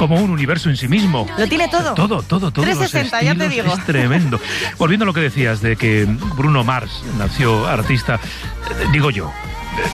como un universo en sí mismo. Lo tiene todo. Todo. 360, ya te digo. Es tremendo. Volviendo a lo que decías de que Bruno Mars nació artista, digo yo,